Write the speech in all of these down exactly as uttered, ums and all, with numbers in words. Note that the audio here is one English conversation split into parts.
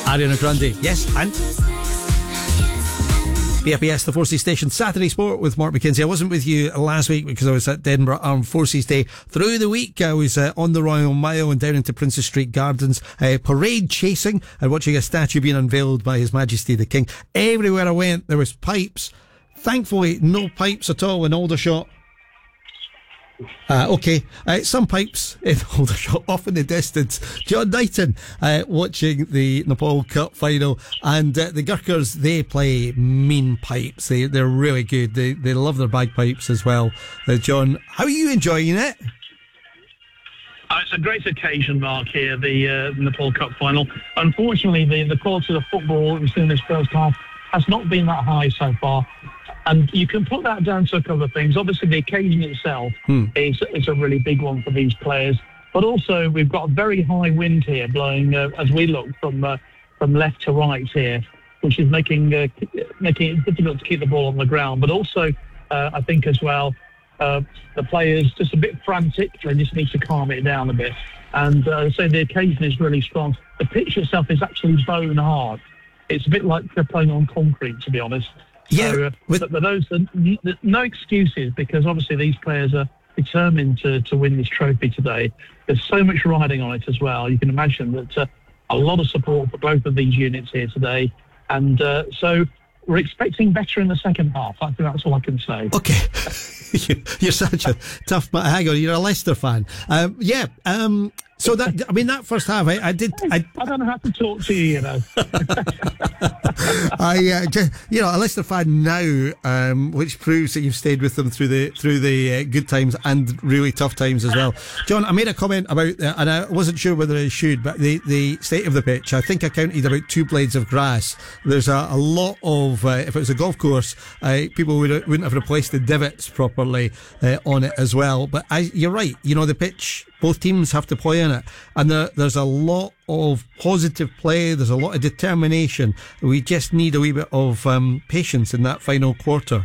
Ariana Grande. Yes, and B F B S, the Forces Station, Saturday Sport with Mark McKenzie. I wasn't with you last week because I was at Edinburgh Armed Forces Day. Through the week, I was uh, on the Royal Mile and down into Princes Street Gardens, uh, parade chasing and watching a statue being unveiled by His Majesty the King. Everywhere I went, there was pipes. Thankfully, no pipes at all in Aldershot. Uh, okay, uh, some pipes in Aldershot off in the distance. John Knighton uh, watching the Nepal Cup final, and uh, the Gurkhas, they play mean pipes. They, they're really good. They they love their bagpipes as well. Uh, John, how are you enjoying it? Uh, it's a great occasion, Mark, here, the uh, Nepal Cup final. Unfortunately, the, the quality of the football that we've seen in this first half has not been that high so far. And you can put that down to a couple of things. Obviously, the occasion itself hmm. is, is a really big one for these players. But also, we've got a very high wind here blowing uh, as we look from uh, from left to right here, which is making uh, making it difficult to keep the ball on the ground. But also, uh, I think as well, uh, the players just a bit frantic. They just need to calm it down a bit. And uh, I say the occasion is really strong. The pitch itself is actually bone hard. It's a bit like they're playing on concrete, to be honest. Yeah, so, uh, with... but, but those are no excuses, because obviously these players are determined to, to win this trophy today. There's so much riding on it as well. You can imagine that uh, a lot of support for both of these units here today, and uh, so we're expecting better in the second half. I think that's all I can say. Okay, you're such a tough man. Hang on, you're a Leicester fan. Um, yeah. Um, so that I mean that first half, I, I did. I, I don't know how to talk to you, you know. I, uh, just, you know, a Leicester fan now, um, which proves that you've stayed with them through the through the uh, good times and really tough times as well. John, I made a comment about, uh, and I wasn't sure whether I should, but the, the state of the pitch. I think I counted about two blades of grass. There's a, a lot of, uh, if it was a golf course, uh, people would, wouldn't have replaced the divots properly uh, on it as well. But I, you're right, you know, the pitch, both teams have to play in it, and there, there's a lot of positive play, there's a lot of determination. We just need a wee bit of um, patience in that final quarter.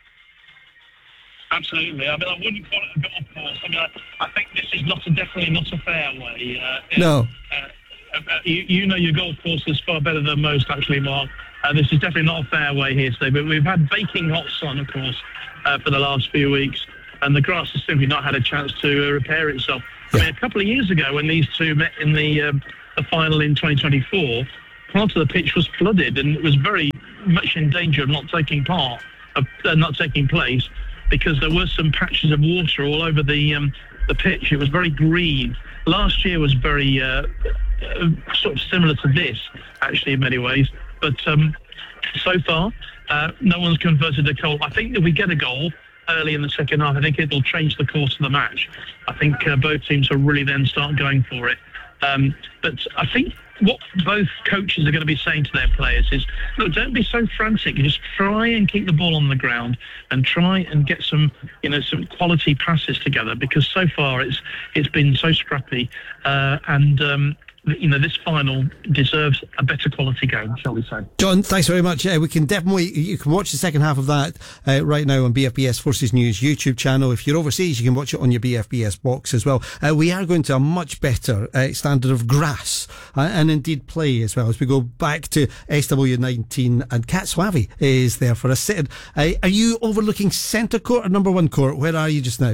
Absolutely. I mean, I wouldn't call it a golf course. I mean, I, I think this is not a, definitely not a fairway. Uh, no. Uh, uh, you, you know your golf courses far better than most, actually, Mark. Uh, this is definitely not a fairway here today, but we've had baking hot sun, of course, uh, for the last few weeks, and the grass has simply not had a chance to uh, repair itself. Yeah. I mean, a couple of years ago, when these two met in the um, the final in twenty twenty-four, part of the pitch was flooded, and it was very much in danger of not taking part, of uh, not taking place, because there were some patches of water all over the um, the pitch. It was very green. Last year was very uh, uh, sort of similar to this, actually, in many ways. But um, so far, uh, no one's converted a goal. I think if we get a goal early in the second half, I think it'll change the course of the match. I think uh, both teams will really then start going for it. Um, but I think what both coaches are going to be saying to their players is, look, don't be so frantic. Just try and keep the ball on the ground and try and get some, you know, some quality passes together, because so far it's it's been so scrappy, uh, and um, you know, this final deserves a better quality game, shall we say. John, thanks very much. Uh, we can definitely, you can watch the second half of that uh, right now on B F B S Forces News YouTube channel. If you're overseas, you can watch it on your B F B S box as well. Uh, we are going to a much better uh, standard of grass uh, and indeed play as well, as we go back to S W nineteen, and Kat Swavi is there for a sit. Uh, are you overlooking centre court or number one court? Where are you just now?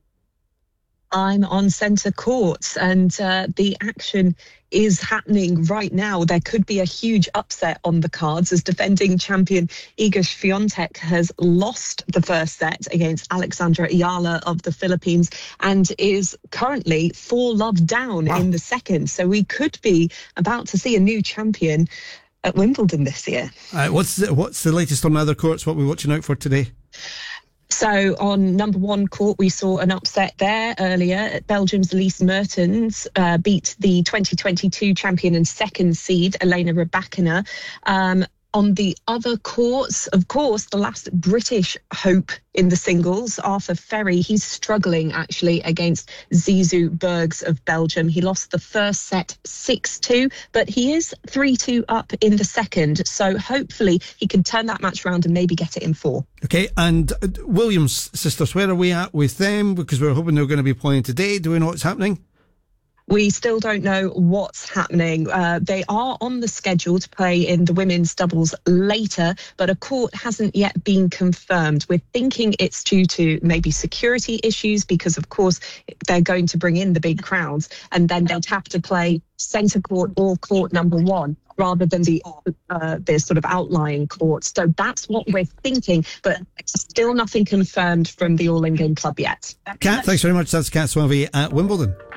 I'm on centre court, and uh, the action is happening right now. There could be a huge upset on the cards, as defending champion Iga Swiatek has lost the first set against Alexandra Ayala of the Philippines and is currently four love down wow. in the second. So we could be about to see a new champion at Wimbledon this year. Uh, what's the, what's the latest on other courts? What are we watching out for today? So on number one court, we saw an upset there earlier. Belgium's Elise Mertens uh, beat the twenty twenty-two champion and second seed, Elena Rybakina. Um, on the other courts, of course, the last British hope in the singles, Arthur Ferry, he's struggling actually against Zizou Bergs of Belgium. He lost the first set six two, but he is three two up in the second. So hopefully he can turn that match around and maybe get it in four. Okay, and uh, Williams sisters, where are we at with them? Because we're hoping they're going to be playing today. Do we know what's happening? We still don't know what's happening. Uh, they are on the schedule to play in the women's doubles later, but a court hasn't yet been confirmed. We're thinking it's due to maybe security issues because, of course, they're going to bring in the big crowds and then they'd have to play centre court or court number one rather than the uh, the sort of outlying courts. So that's what we're thinking, but still nothing confirmed from the All England club yet. Kat, thanks very much. That's Kat Swavey at Wimbledon.